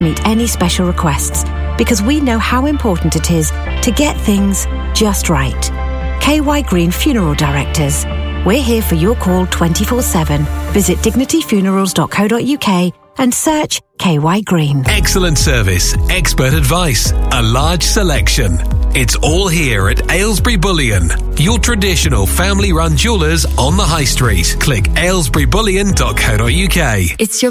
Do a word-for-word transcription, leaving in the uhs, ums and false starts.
meet any special requests because we know how important it is to get things just right. K Y Green Funeral Directors. We're here for your call twenty-four seven. Visit dignity funerals dot co dot uk and search K Y Green. Excellent service, expert advice, a large selection. It's all here at Aylesbury Bullion, your traditional family-run jewellers on the high street. Click aylesbury bullion dot co dot uk. It's your